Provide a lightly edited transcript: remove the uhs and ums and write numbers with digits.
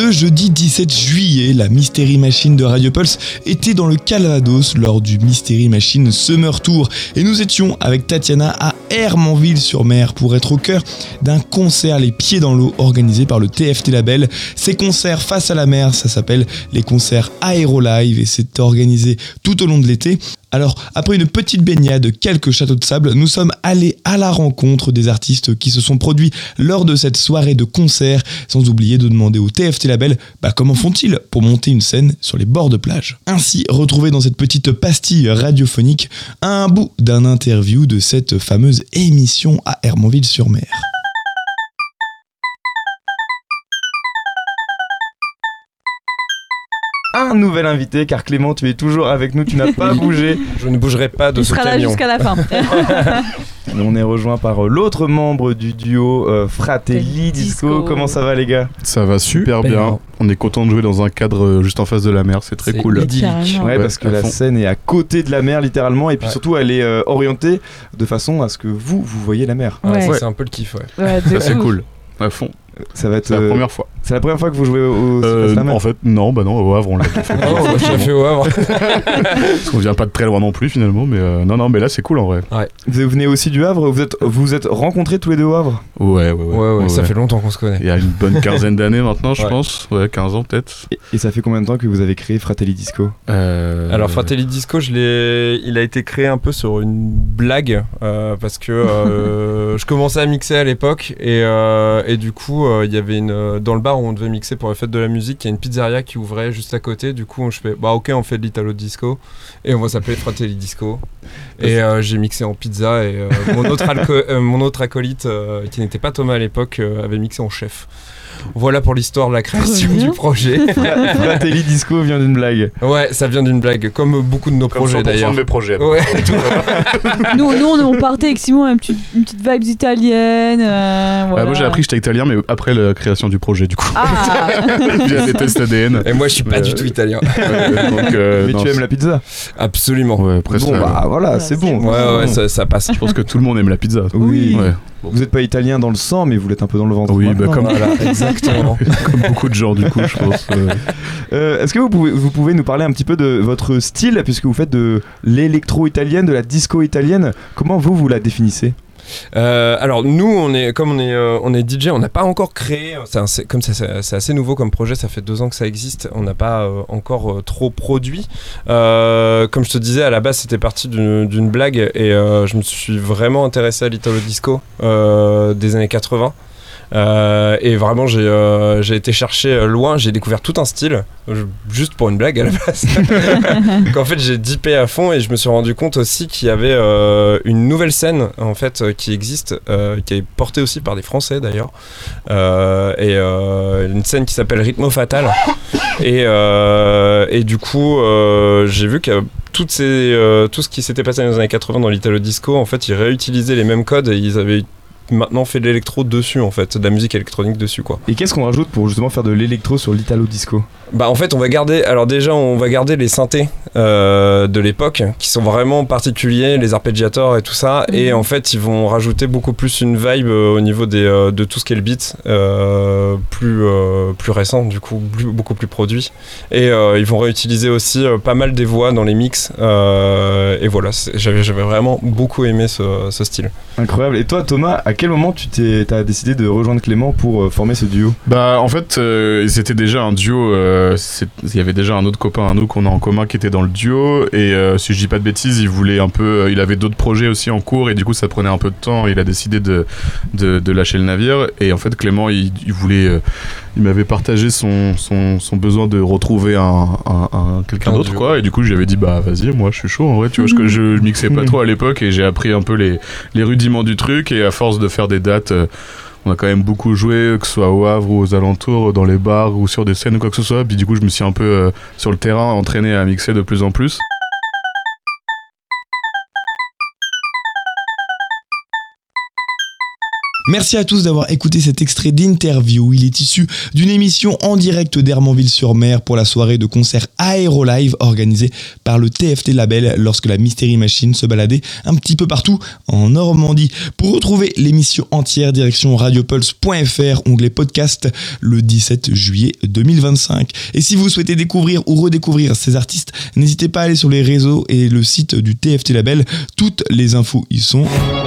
Le jeudi 17 juillet, la Mystery Machine de Radio Pulse était dans le Calvados lors du Mystery Machine Summer Tour et nous étions avec Tatiana à Hermanville-sur-Mer pour être au cœur d'un concert les pieds dans l'eau organisé par le TFT Label. Ces concerts face à la mer, ça s'appelle les concerts Aérolive et c'est organisé tout au long de l'été. Alors, après une petite baignade, quelques châteaux de sable, nous sommes allés à la rencontre des artistes qui se sont produits lors de cette soirée de concert, sans oublier de demander au TFT Label comment font-ils pour monter une scène sur les bords de plage. Ainsi, retrouvez dans cette petite pastille radiophonique un bout d'un interview de cette fameuse émission à Hermanville-sur-Mer. Un nouvel invité, car Clément, tu es toujours avec nous, tu n'as pas bougé. Je ne bougerai pas de ce camion. Il sera là jusqu'à la fin. On est rejoint par l'autre membre du duo, Fratelli Disco. Comment ça va les gars ? Ça va super bien. On est content de jouer dans un cadre juste en face de la mer, c'est très cool. Ouais, parce que la scène est à côté de la mer littéralement, et puis surtout elle est orientée de façon à ce que vous voyez la mer. Ouais. C'est un peu le kiff, ça c'est cool, à fond. Ça va être la première fois. C'est la première fois que vous jouez au la mer ? En fait, non, au Havre, on l'a déjà fait. On l'a déjà fait au Havre. Parce qu'on vient pas de très loin non plus finalement, mais non, mais là c'est cool en vrai. Ouais. Vous venez aussi du Havre ? Vous êtes rencontrés tous les deux au Havre ? Ouais, ça fait longtemps qu'on se connaît. Il y a une bonne quinzaine d'années maintenant, je pense. Ouais, 15 ans peut-être. Et ça fait combien de temps que vous avez créé Fratelli Disco ? Alors Fratelli Disco, il a été créé un peu sur une blague parce que je commençais à mixer à l'époque et du coup il y avait dans le bar où on devait mixer pour la fête de la musique, il y a une pizzeria qui ouvrait juste à côté. Du coup je fais ok, on fait de l'Italo Disco et on va s'appeler Fratelli Disco. Et j'ai mixé en pizza et mon autre acolyte qui n'était pas Thomas à l'époque avait mixé en chef. Voilà pour l'histoire de la création du projet. Fratelli Disco vient d'une blague. Ouais, ça vient d'une blague, comme beaucoup de nos projets d'ailleurs. De mes projets. Ouais. nous on partait avec Simon une petite vibes italienne. Voilà. Moi j'ai appris que j'étais italien, mais après la création du projet du coup. Via des tests ADN. Et moi je suis pas du tout italien. Mais tu aimes la pizza ? Absolument. Ouais, presque. Bon voilà, c'est bon. Ouais, ça passe. Je pense que tout le monde aime la pizza. Oui. Ouais. Vous n'êtes pas italien dans le sang, mais vous l'êtes un peu dans le ventre. Oui, comme exactement. Comme beaucoup de gens du coup, je pense. Est-ce que vous pouvez nous parler un petit peu de votre style, puisque vous faites de l'électro-italienne, de la disco italienne. Comment vous la définissez ? Alors nous on est DJ, on n'a pas encore créé, c'est assez nouveau comme projet, ça fait 2 ans que ça existe, on n'a pas encore trop produit. Comme je te disais, à la base c'était parti d'une blague et je me suis vraiment intéressé à l'Italo Disco des années 80. Et vraiment j'ai été chercher loin, j'ai découvert tout un style juste pour une blague à la base. Qu'en fait j'ai dippé à fond et je me suis rendu compte aussi qu'il y avait une nouvelle scène en fait qui existe, qui est portée aussi par des Français d'ailleurs, et une scène qui s'appelle Ritmo Fatal et du coup j'ai vu que tout ce qui s'était passé dans les années 80 dans l'Italo Disco, en fait ils réutilisaient les mêmes codes et ils avaient maintenant fait de l'électro dessus en fait, de la musique électronique dessus quoi. Et qu'est-ce qu'on rajoute pour justement faire de l'électro sur l'Italo Disco ? En fait on va garder les synthés de l'époque qui sont vraiment particuliers, les arpeggiators et tout ça, et en fait ils vont rajouter beaucoup plus une vibe au niveau de tout ce qui est le beat, plus récent du coup, beaucoup plus produit, et ils vont réutiliser aussi pas mal des voix dans les mix, et voilà, j'avais vraiment beaucoup aimé ce style. Incroyable. Et toi Thomas, à quel moment t'as décidé de rejoindre Clément pour former ce duo ? En fait c'était déjà un duo, il y avait déjà un autre copain à nous qu'on a en commun qui était dans le duo, et si je dis pas de bêtises il avait d'autres projets aussi en cours et du coup ça prenait un peu de temps, il a décidé de lâcher le navire, et en fait Clément il m'avait partagé son besoin de retrouver quelqu'un d'autre quoi, et du coup je lui avais dit vas-y, moi je suis chaud en vrai, tu vois, je mixais pas trop à l'époque et j'ai appris un peu les rudiments du truc, et à force de faire des dates on a quand même beaucoup joué, que ce soit au Havre ou aux alentours, dans les bars ou sur des scènes ou quoi que ce soit, puis du coup je me suis un peu sur le terrain entraîné à mixer de plus en plus. Merci à tous d'avoir écouté cet extrait d'interview. Il est issu d'une émission en direct d'Hermanville-sur-Mer pour la soirée de concert Aérolive organisée par le TFT Label lorsque la Mystery Machine se baladait un petit peu partout en Normandie. Pour retrouver l'émission entière, direction radiopulse.fr, onglet podcast, le 17 juillet 2025. Et si vous souhaitez découvrir ou redécouvrir ces artistes, n'hésitez pas à aller sur les réseaux et le site du TFT Label. Toutes les infos y sont.